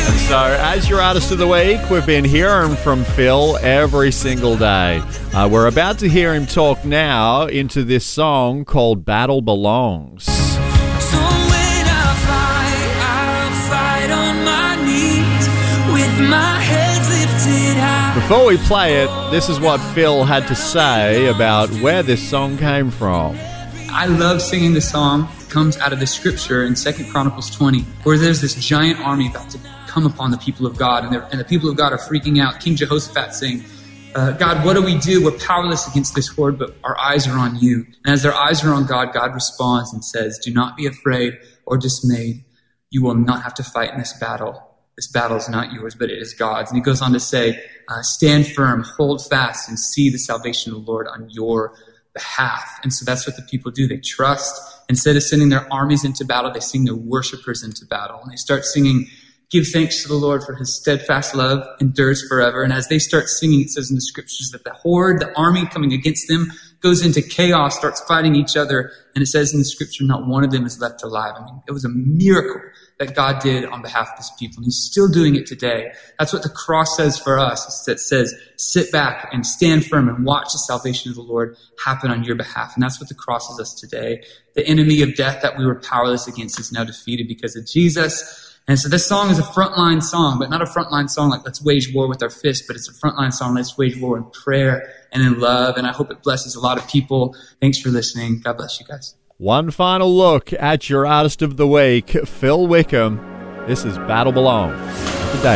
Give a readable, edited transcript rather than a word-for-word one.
So, as your artist of the week, we've been hearing from Phil every single day. We're about to hear him talk now into this song called Battle Belongs. So when I'll fight on my knees with my head lifted high. Before we play it, this is what Phil had to say about where this song came from. I love singing this song. It comes out of the scripture in 2 Chronicles 20, where there's this giant army about to come upon the people of God, and the people of God are freaking out. King Jehoshaphat saying, God, what do we do? We're powerless against this horde, but our eyes are on you. And as their eyes are on God, God responds and says, do not be afraid or dismayed. You will not have to fight in this battle. This battle is not yours, but it is God's. And he goes on to say, stand firm, hold fast, and see the salvation of the Lord on your behalf. And so that's what the people do. They trust. Instead of sending their armies into battle, they send their worshipers into battle. And they start singing, give thanks to the Lord for his steadfast love endures forever. And as they start singing, it says in the scriptures that the horde, the army coming against them, goes into chaos, starts fighting each other. And it says in the scripture, not one of them is left alive. I mean, it was a miracle that God did on behalf of his people. And he's still doing it today. That's what the cross says for us. It says, sit back and stand firm and watch the salvation of the Lord happen on your behalf. And that's what the cross is us today. The enemy of death that we were powerless against is now defeated because of Jesus. And so this song is a frontline song, but not a frontline song like let's wage war with our fists, but it's a frontline song, let's wage war in prayer and in love. And I hope it blesses a lot of people. Thanks for listening. God bless you guys. One final look at your artist of the week, Phil Wickham. This is Battle Belongs. Good day.